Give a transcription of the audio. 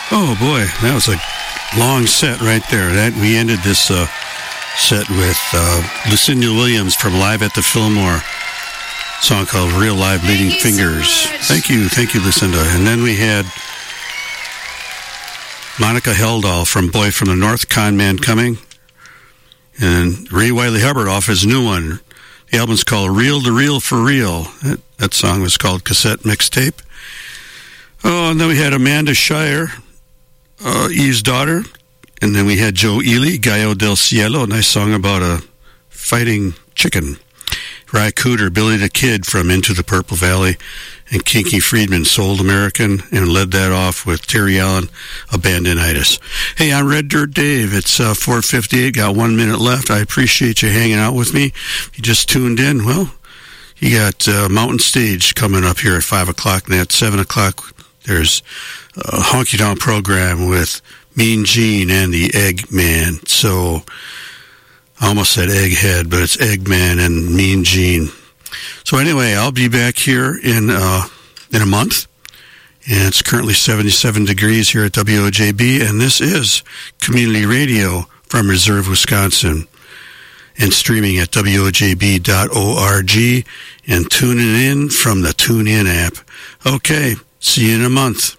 Oh boy, that was a long set right there. That we ended this set with Lucinda Williams from Live at the Fillmore, song called Real Live Bleeding Fingers. So Thank you, Lucinda. And then we had Monica Heldall from Boy from the North, Con Man Coming, and Ray Wiley Hubbard off his new one. The album's called Reel to Reel for Real. That song was called Cassette Mixtape. Oh, and then we had Amanda Shire, Eve's daughter. And then we had Joe Ely, Gallo del Cielo, a nice song about a fighting chicken. Ry Cooder, Billy the Kid from Into the Purple Valley, and Kinky Friedman, Sold American, and led that off with Terry Allen, Abandonitis. Hey, I'm Red Dirt Dave. It's 4:58, got 1 minute left. I appreciate you hanging out with me. You just tuned in. Well, you got Mountain Stage coming up here at 5 o'clock, and at 7 o'clock, there's a Honky Tonk program with Mean Gene and the Eggman. So I almost said Egghead, but it's Eggman and Mean Gene. So anyway, I'll be back here in a month, and it's currently 77 degrees here at WOJB, and this is Community Radio from Reserve, Wisconsin, and streaming at WOJB.org and tuning in from the TuneIn app. Okay, see you in a month.